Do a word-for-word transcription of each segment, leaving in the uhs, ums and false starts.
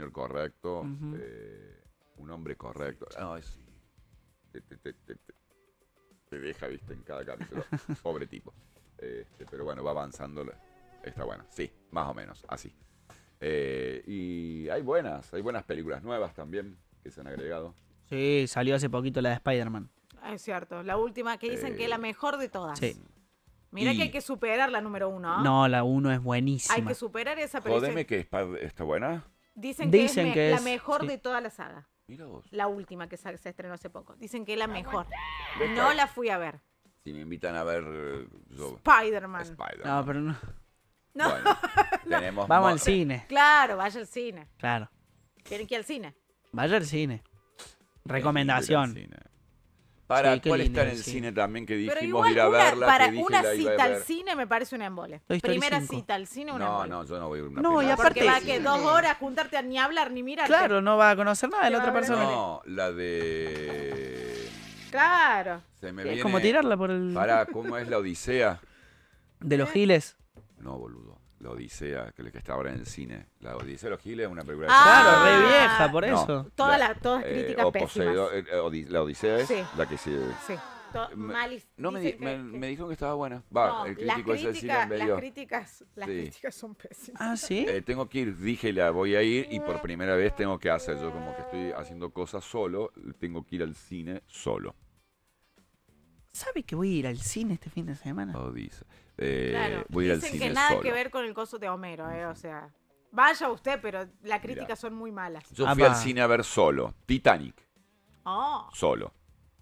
señor correcto, Ujú. eh, un hombre correcto. No, es, te, te, te, te, te- te deja, viste, en cada capítulo. Pobre tipo. Este, pero bueno, va avanzando. la- Está bueno. Sí, más o menos, así. Eh, y hay buenas, hay buenas películas nuevas también que se han agregado. Sí, salió hace poquito la de Spider-Man. Es cierto, la última que dicen que es la mejor de todas. Sí. Mira Y- que hay que superar la número uno. ¿no? No, la uno es Hay buenísima. que superar esa, pero Jodeme dicen, que Spa- está buena. dicen que Dicen es, me- que la es, mejor sí. de toda la saga. Mira vos. La última que sa- se estrenó hace poco. Dicen que es la mejor. Ves No que- la fui a ver. Si me invitan a ver eh, yo- Spider-Man. Spider-Man. No, pero no. No. Bueno, tenemos Vamos mo- al cine. Claro, vaya al cine. Claro. Tienen que ir al cine. Vaya al cine. Qué Recomendación. lindo ir al cine. Para, Sí, qué ¿cuál lindo está en ir el al cine, cine. también que Pero dijimos igual ir a una, verla? para que dije una la iba a cita ver. al cine me parece un embole. Toy Story Primera cinco. cita al cine, un No, embole. no, yo no voy a ir a una No, película. y aparte- Porque va Sí. que dos horas juntarte a ni hablar ni mirar. Claro, no va a conocer nada de la Te otra va a ver persona. No, la de... Claro. Se me Es viene... como tirarla por el... Pará, ¿cómo es la Odisea? De los giles. No, boludo. La Odisea, que es la que está ahora en el cine. La Odisea de los Giles es una película de... Ah, Claro, re vieja, por No. eso. Todas La- las todas Eh, críticas o pésimas. Poseidón- eh, Odi- la Odisea es Sí. la que se... Sí. To- Me- malis- No, me, dicen di- me, que- me dijeron que estaba buena. Va, no, el las crítico ese del cine críticas, me las dio. críticas, las Sí. críticas son pésimas. Ah, ¿sí? Eh, tengo que ir, dije, la voy a ir y por primera vez tengo que hacer. Yo como que estoy haciendo cosas solo, tengo que ir al cine solo. ¿Sabe que voy a ir al cine este fin de semana? Odisea. Eh, Claro. voy a ir al Dicen cine que nada solo. que ver con el coso de Homero, eh, o sea, vaya usted, pero las críticas Mirá. son muy malas. Yo Ah, fui va. al cine a ver solo. Titanic, Oh, solo.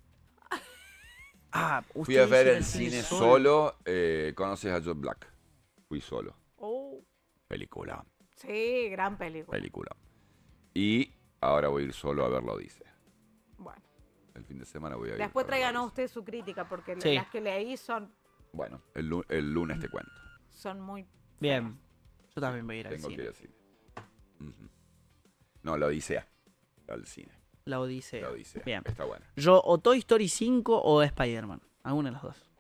Ah, Fui usted a dice ver ir el al cine solo. eh, ¿Conoces a Joe Black? Fui solo. oh, Película, sí, gran película. película. Y ahora voy a ir solo a ver la Odisea. Bueno, El fin de semana voy a ir. después a ver la tráiganos Odisea. usted su crítica, porque Sí. las que leí son, Bueno, el, lu- el lunes te cuento. son muy... Bien. Yo también voy a ir al Tengo que ir cine. al cine. Ujú. No, la Odisea. Al cine. La Odisea. La Odisea. Bien. Está buena. Yo o Toy Story cinco o Spider-Man. Alguna de las dos.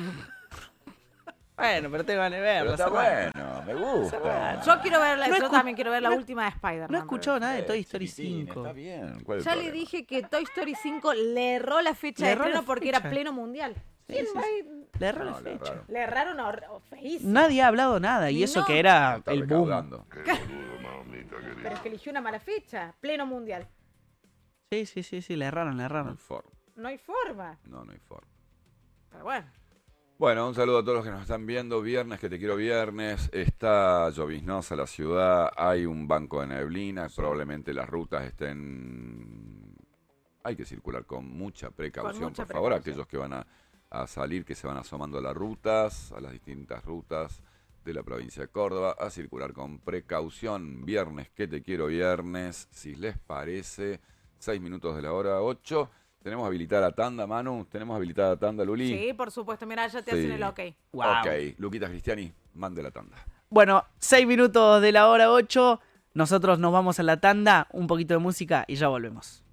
Bueno, pero tengo ganas de verla. Pero está Serrano. bueno, me gusta. Yo quiero verla, No yo escu- también quiero ver la no- última de Spider-Man. No he escuchado nada de Eh, Toy Story chiquitín, cinco. Está bien. ¿Cuál es el Ya le problema? dije que Toy Story cinco le erró la fecha Le de erró la estreno porque fecha. era pleno mundial. Sí, ¿Quién sí, va a sí. ir? Le erró No, la le fecha. erraron. Le erraron hor- feísimo. Nadie ha hablado nada y eso No. que era Está el boom. recaudando. Pero es que eligió una mala fecha, pleno mundial. Sí, sí, sí, sí, le erraron, le No hay erraron. forma. No hay forma. No, no hay forma. Pero bueno. Bueno, un saludo a todos los que nos están viendo. Viernes, que te quiero viernes. Está lloviznosa la ciudad. Hay un banco de neblina. Probablemente las rutas estén... Hay que circular con mucha precaución, mucha por favor. precaución. Aquellos que van a, a salir, que se van asomando a las rutas, a las distintas rutas de la provincia de Córdoba, a circular con precaución. Viernes, que te quiero viernes. Si les parece, seis minutos de la hora ocho. Tenemos habilitada la tanda, Manu. Tenemos habilitada la tanda, Luli. Sí, por supuesto. Mira, ya te Sí. hacen el ok. Wow. Ok, Luquitas Cristiani, mande la tanda. Bueno, seis minutos de la hora ocho. Nosotros nos vamos a la tanda, un poquito de música y ya volvemos.